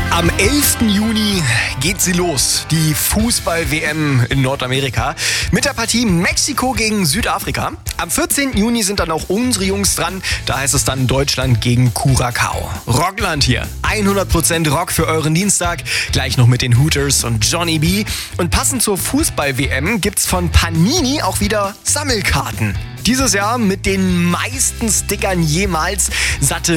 Am 11. Juni geht sie los, die Fußball-WM in Nordamerika, mit der Partie Mexiko gegen Südafrika. Am 14. Juni sind dann auch unsere Jungs dran, da heißt es dann Deutschland gegen Curaçao. Rockland hier, 100% Rock für euren Dienstag, gleich noch mit den Hooters und Johnny B. Und passend zur Fußball-WM gibt's von Panini auch wieder Sammelkarten. Dieses Jahr mit den meisten Stickern jemals, satte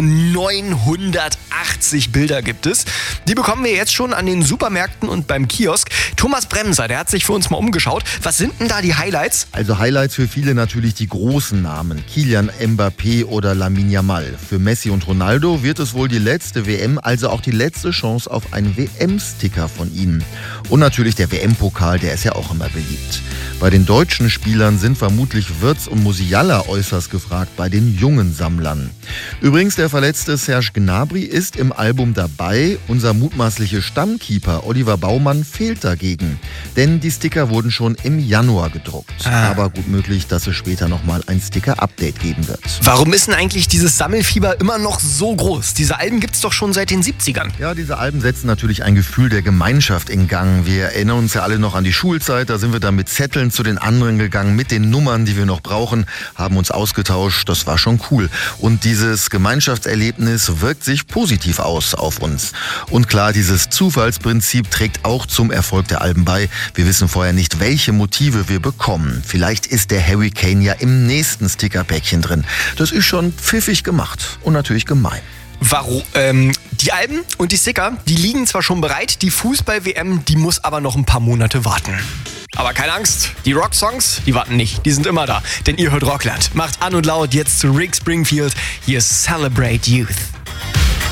980 Bilder gibt es. Die bekommen wir jetzt schon an den Supermärkten und beim Kiosk. Thomas Bremser, der hat sich für uns mal umgeschaut. Was sind denn da die Highlights? Also Highlights für viele natürlich die großen Namen. Kylian Mbappé oder Lamine Yamal. Für Messi und Ronaldo wird es wohl die letzte WM, also auch die letzte Chance auf einen WM-Sticker von ihnen. Und natürlich der WM-Pokal, der ist ja auch immer beliebt. Bei den deutschen Spielern sind vermutlich Wirtz und Musiala äußerst gefragt, bei den jungen Sammlern. Übrigens, der verletzte Serge Gnabry ist im Album dabei. Unser mutmaßlicher Stammkeeper Oliver Baumann fehlt dagegen. Denn die Sticker wurden schon im Januar gedruckt. Aber gut möglich, dass es später nochmal ein Sticker-Update geben wird. Warum ist denn eigentlich dieses Sammelfieber immer noch so groß? Diese Alben gibt's doch schon seit den 70ern. Ja, diese Alben setzen natürlich ein Gefühl der Gemeinschaft in Gang. Wir erinnern uns ja alle noch an die Schulzeit. Da sind wir dann mit Zetteln zu den anderen gegangen, mit den Nummern, die wir noch brauchen, haben uns ausgetauscht. Das war schon cool. Und dieses Gemeinschaftserlebnis wirkt sich positiv aus auf uns. Und klar, dieses Zufallsprinzip trägt auch zum Erfolg der Alben bei. Wir wissen vorher nicht, welche Motive wir bekommen. Vielleicht ist der Harry Kane ja im nächsten Stickerpäckchen drin. Das ist schon pfiffig gemacht und natürlich gemein. Warum? Die Alben und die Sticker, die liegen zwar schon bereit, die Fußball-WM, die muss aber noch ein paar Monate warten. Aber keine Angst, die Rock-Songs, die warten nicht, die sind immer da, denn ihr hört Rockland. Macht an und laut jetzt zu Rick Springfield, hier ist Celebrate Youth.